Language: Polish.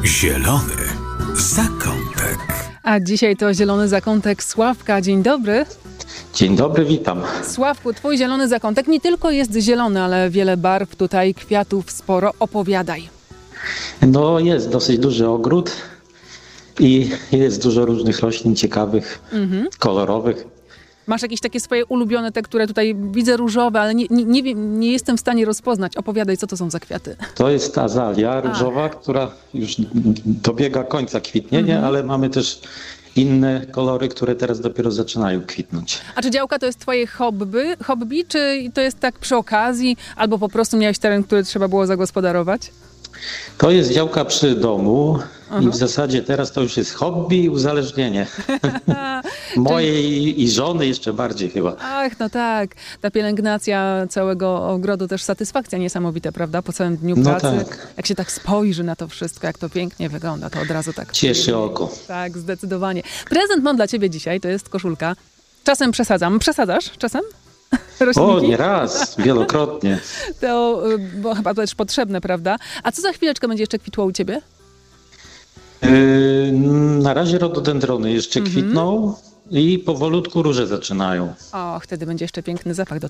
Zielony zakątek. A dzisiaj to zielony zakątek Sławka. Dzień dobry. Dzień dobry, witam. Sławku, twój zielony zakątek nie tylko jest zielony, ale wiele barw tutaj, kwiatów sporo. Opowiadaj. No jest dosyć duży ogród i jest dużo różnych roślin ciekawych, kolorowych. Masz jakieś takie swoje ulubione, te, które tutaj widzę różowe, ale nie wiem, nie jestem w stanie rozpoznać. Opowiadaj, co to są za kwiaty. To jest azalia różowa, która już dobiega końca kwitnienia, ale mamy też inne kolory, które teraz dopiero zaczynają kwitnąć. A czy działka to jest twoje hobby, czy to jest tak przy okazji, albo po prostu miałeś teren, który trzeba było zagospodarować? To jest działka przy domu i w zasadzie teraz to już jest hobby i uzależnienie. Mojej i żony jeszcze bardziej chyba. Ach, no tak. Ta pielęgnacja całego ogrodu, też satysfakcja niesamowita, prawda? Po całym dniu pracy. No tak. Jak się tak spojrzy na to wszystko, jak to pięknie wygląda, to od razu tak... Cieszy oko. Tak, zdecydowanie. Prezent mam dla ciebie dzisiaj, to jest koszulka. Czasem przesadzam. Przesadzasz czasem? Roślinki? O, nie raz, wielokrotnie. To bo chyba to też potrzebne, prawda? A co za chwileczkę będzie jeszcze kwitło u ciebie? Na razie rododendrony jeszcze kwitną i powolutku róże zaczynają. O, wtedy będzie jeszcze piękny zapach do